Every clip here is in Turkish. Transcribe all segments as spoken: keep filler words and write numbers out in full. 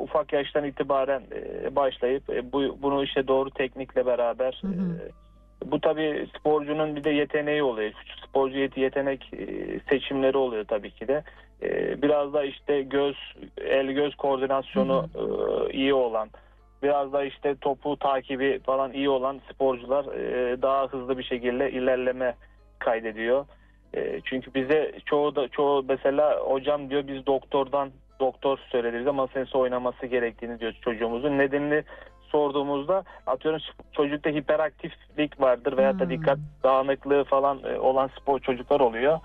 ufak yaştan itibaren e, başlayıp e, bu bunu işte doğru teknikle beraber Hı hı. e, bu tabii sporcunun bir de yeteneği oluyor. Sporcu yet- yetenek e, seçimleri oluyor tabii ki de. E, biraz da işte göz el göz koordinasyonu Hı hı. e, iyi olan, biraz da işte topu takibi falan iyi olan sporcular e, daha hızlı bir şekilde ilerleme kaydediyor. E, çünkü bize çoğu da çoğu mesela hocam diyor biz doktordan doktor söyledi bize masa tenisi oynaması gerektiğini diyor çocuğumuzun. Nedenini sorduğumuzda atıyorum çocukta hiperaktiflik vardır veyahut da dikkat Hmm. dağınıklığı falan e, olan spor çocuklar oluyor.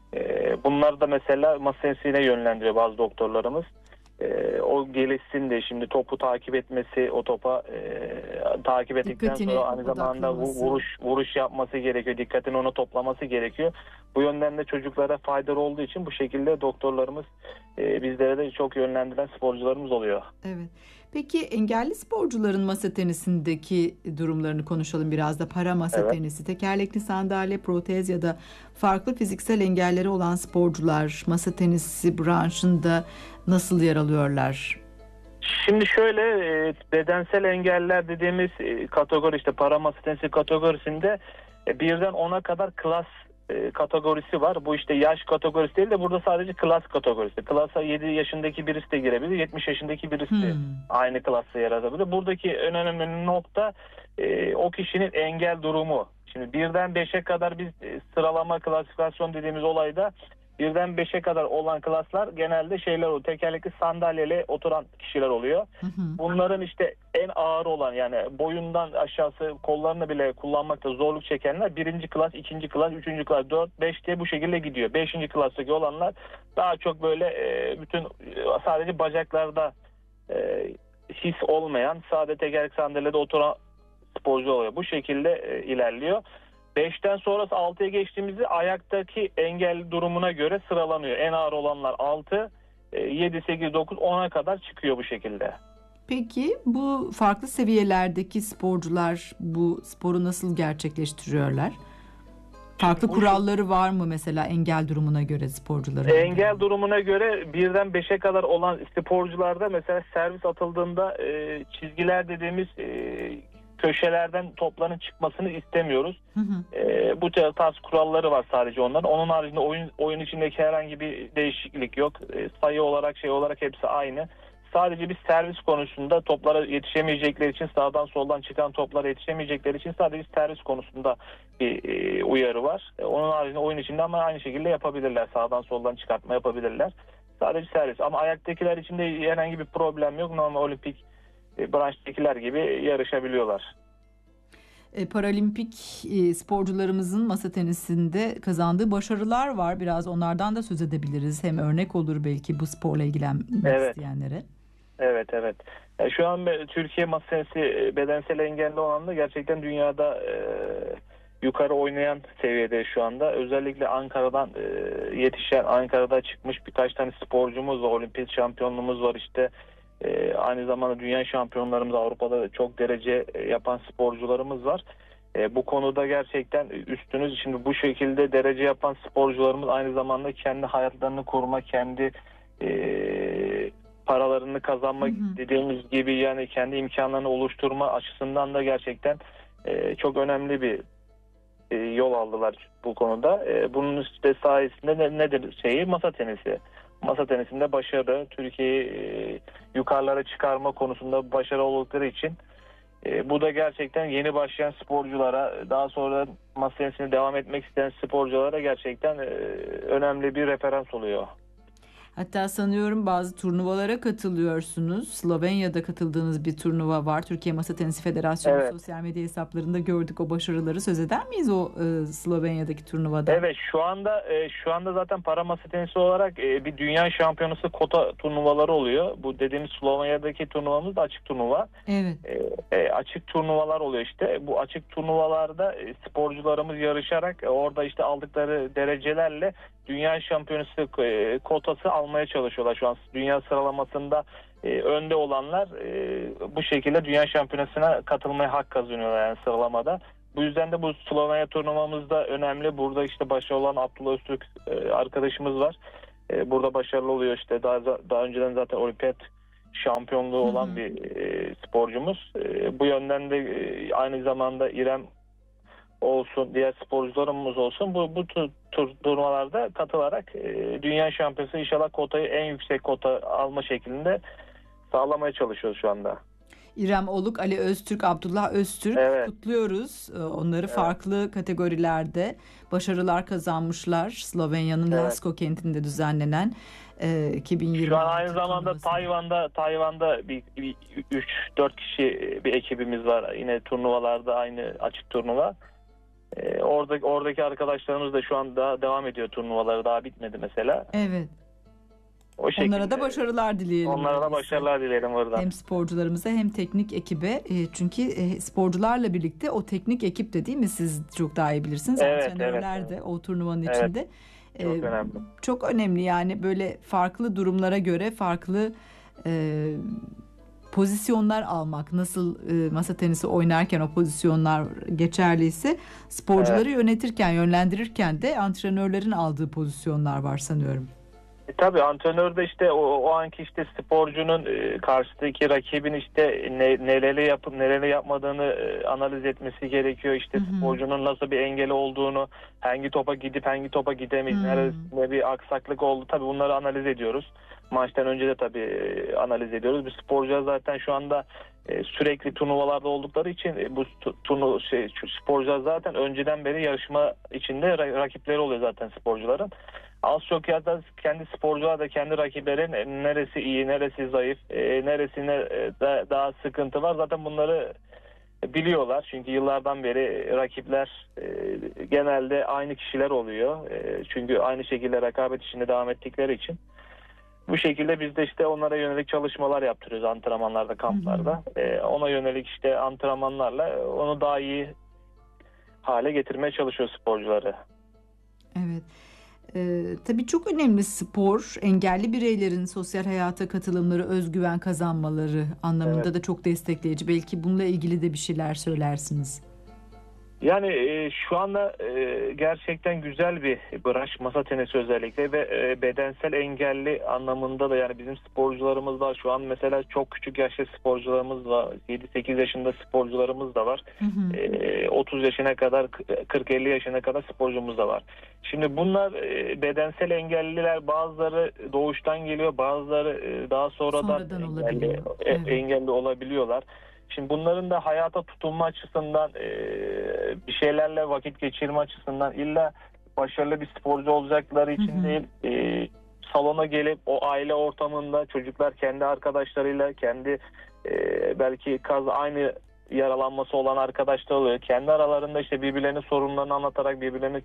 E, bunlar da mesela masa tenisine yönlendiriyor bazı doktorlarımız. Ee, o gelişsin de şimdi topu takip etmesi, o topa e, takip ettikten sonra Dikkatini aynı zamanda vu- odaklaması. vuruş vuruş yapması gerekiyor. Dikkatini ona toplaması gerekiyor. Bu yönden de çocuklara faydalı olduğu için bu şekilde doktorlarımız e, bizlere de çok yönlendiren sporcularımız oluyor. Evet. Peki engelli sporcuların masa tenisindeki durumlarını konuşalım biraz da. Para masa Evet. tenisi, tekerlekli sandalye, protez ya da farklı fiziksel engelleri olan sporcular masa tenisi branşında nasıl yer alıyorlar? Şimdi şöyle e, bedensel engeller dediğimiz e, kategori işte para masa tenisi kategorisinde e, birden ona kadar klas e, kategorisi var. Bu işte yaş kategorisi değil de burada sadece klas kategorisi. Klasa yedi yaşındaki birisi de girebilir, yetmiş yaşındaki birisi de Hmm. aynı klasta yer alabilir. Buradaki en önemli nokta e, o kişinin engel durumu. Şimdi birden beşe kadar biz e, sıralama klasifikasyon dediğimiz olayda birden beşe kadar olan klaslar genelde şeyler oluyor. Tekerlekli sandalyeli oturan kişiler oluyor. Hı hı. Bunların işte en ağır olan yani boyundan aşağısı kollarını bile kullanmakta zorluk çekenler birinci klas, ikinci klas, üçüncü klas, dört, beş diye bu şekilde gidiyor. Beşinci klastaki olanlar daha çok böyle e, bütün e, sadece bacaklarda e, his olmayan sadece tekerlekli sandalyede oturan sporcu oluyor. Bu şekilde e, ilerliyor. beşten sonrası altıya geçtiğimizde ayaktaki engel durumuna göre sıralanıyor. En ağır olanlar altı, yedi, sekiz, dokuz, ona kadar çıkıyor bu şekilde. Peki bu farklı seviyelerdeki sporcular bu sporu nasıl gerçekleştiriyorlar? Farklı Bu kuralları var mı mesela engel durumuna göre sporcuların? engel durumuna göre birden beşe kadar olan sporcularda mesela servis atıldığında e, çizgiler dediğimiz e, köşelerden topların çıkmasını istemiyoruz. Hı hı. E, bu tarz kuralları var sadece onların. Onun haricinde oyun oyun içindeki herhangi bir değişiklik yok. E, sayı olarak şey olarak hepsi aynı. Sadece bir servis konusunda toplara yetişemeyecekleri için sağdan soldan çıkan toplara yetişemeyecekleri için sadece servis konusunda bir e, uyarı var. E, onun haricinde oyun içinde ama aynı şekilde yapabilirler. Sağdan soldan çıkartma yapabilirler. Sadece servis. Ama ayaktakiler için de herhangi bir problem yok. Normal olimpik e, branştakiler gibi yarışabiliyorlar. E, paralimpik e, sporcularımızın masa tenisinde kazandığı başarılar var. Biraz onlardan da söz edebiliriz. Hem örnek olur belki bu sporla ilgilenmek Evet. isteyenlere. Evet, evet. Yani şu an be- Türkiye masa tenisi e, bedensel engelli olan da gerçekten dünyada e, yukarı oynayan seviyede şu anda. Özellikle Ankara'dan e, yetişen, Ankara'da çıkmış birkaç tane sporcumuz var. Olimpiyat şampiyonluğumuz var işte. E, aynı zamanda dünya şampiyonlarımız, Avrupa'da da çok derece e, yapan sporcularımız var. E, bu konuda gerçekten üstünüz. Şimdi bu şekilde derece yapan sporcularımız aynı zamanda kendi hayatlarını koruma, kendi e, paralarını kazanma Hı hı. dediğimiz gibi yani kendi imkanlarını oluşturma açısından da gerçekten e, çok önemli bir e, yol aldılar bu konuda. E, bunun işte sayesinde ne, nedir şeyi? Masa tenisi. Masa tenisinde başarı, Türkiye'yi e, yukarılara çıkarma konusunda başarılı oldukları için e, bu da gerçekten yeni başlayan sporculara, daha sonra masa tenisine devam etmek isteyen sporculara gerçekten e, önemli bir referans oluyor. Hatta sanıyorum bazı turnuvalara katılıyorsunuz. Slovenya'da katıldığınız bir turnuva var. Türkiye Masa Tenisi Federasyonu Evet. sosyal medya hesaplarında gördük o başarıları. Söz eder miyiz o e, Slovenya'daki turnuvada? Evet, şu anda e, şu anda zaten para masa tenisi olarak e, bir dünya şampiyonası kota turnuvaları oluyor. Bu dediğimiz Slovenya'daki turnuvamız da açık turnuva. Evet. E, e, açık turnuvalar oluyor işte. Bu açık turnuvalarda e, sporcularımız yarışarak e, orada işte aldıkları derecelerle dünya şampiyonası e, kotası almaya çalışıyorlar. Şu an dünya sıralamasında e, önde olanlar e, bu şekilde dünya şampiyonasına katılmaya hak kazanıyorlar yani sıralamada. Bu yüzden de bu Slovenya turnuvamız da önemli. Burada işte başarılı olan Abdullah Öztürk e, arkadaşımız var. E, burada başarılı oluyor işte. Daha daha önceden zaten olimpiyat şampiyonluğu Hı olan hı. bir e, sporcumuz. E, bu yönden de e, aynı zamanda İrem olsun, diğer sporcularımız olsun bu bu tür, tür turnuvalarda katılarak e, dünya şampiyonası inşallah kotayı en yüksek kota alma şeklinde sağlamaya çalışıyoruz şu anda. İrem Oluk, Ali Öztürk, Abdullah Öztürk Evet, kutluyoruz. Ee, Onları evet, farklı kategorilerde başarılar kazanmışlar. Slovenya'nın evet. Lasko kentinde düzenlenen e, Şu an aynı iki bin yirmi altı zamanda turnuvasında. Tayvan'da Tayvan'da bir, bir üç dört kişi bir ekibimiz var. Yine turnuvalarda aynı açık turnuva. Ee, orada oradaki arkadaşlarımız da şu an daha devam ediyor turnuvaları daha bitmedi mesela. Evet. O Onlara da şekilde başarılar dileyelim onlara da öyleyse. başarılar dilerim oradan. Hem sporcularımıza hem teknik ekibe. E, çünkü e, sporcularla birlikte o teknik ekip de, değil mi? Siz çok daha iyi bilirsiniz. Evet, evet, Antrenörler evet. de o turnuvanın Evet, içinde. E, çok önemli. çok önemli yani, böyle farklı durumlara göre farklı e, pozisyonlar almak. Nasıl e, masa tenisi oynarken o pozisyonlar geçerliyse, Evet. sporcuları yönetirken, yönlendirirken de antrenörlerin aldığı pozisyonlar var sanıyorum. E, tabii antrenör de işte o, o anki işte sporcunun e, karşıdaki rakibin işte ne, neleri yapıp neleri yapmadığını e, analiz etmesi gerekiyor. İşte Hı hı. sporcunun nasıl bir engeli olduğunu, hangi topa gidip hangi topa gidemeyiz, Hmm. neresinde bir aksaklık oldu. Tabii bunları analiz ediyoruz. Maçtan önce de tabii e, analiz ediyoruz. Bir sporcular zaten şu anda e, sürekli turnuvalarda oldukları için e, bu turnu şey şu sporcular zaten önceden beri yarışma içinde ra- rakipleri oluyor zaten sporcuların. Az çok ya da kendi sporcular da kendi rakiplerin neresi iyi, neresi zayıf, e, neresine e, da, daha sıkıntı var. Zaten bunları biliyorlar. Çünkü yıllardan beri rakipler e, genelde aynı kişiler oluyor. E, çünkü aynı şekilde rekabet içinde devam ettikleri için. Bu şekilde biz de işte onlara yönelik çalışmalar yaptırıyoruz antrenmanlarda, kamplarda. E, ona yönelik işte antrenmanlarla onu daha iyi hale getirmeye çalışıyor sporcuları. Evet. Ee, tabii çok önemli spor. Engelli bireylerin sosyal hayata katılımları, özgüven kazanmaları Evet. anlamında da çok destekleyici. Belki bununla ilgili de bir şeyler söylersiniz. Yani e, şu anda e, gerçekten güzel bir branş masa tenisi özellikle ve e, bedensel engelli anlamında da yani bizim sporcularımız var. Şu an mesela çok küçük yaşta sporcularımız var. yedi sekiz yaşında sporcularımız da var. Hı hı. E, otuz yaşına kadar kırk elli yaşına kadar sporcumuz da var. Şimdi bunlar e, bedensel engelliler, bazıları doğuştan geliyor, bazıları e, daha sonradan Sonradan engelli, olabiliyor. e, Evet. engelli olabiliyorlar. Şimdi bunların da hayata tutunma açısından e, bir şeylerle vakit geçirme açısından illa başarılı bir sporcu olacakları Hı için hı. değil, e, salona gelip o aile ortamında çocuklar kendi arkadaşlarıyla, kendi e, belki kaz aynı yaralanması olan arkadaşlar oluyor. Kendi aralarında işte birbirlerinin sorunlarını anlatarak, birbirlerine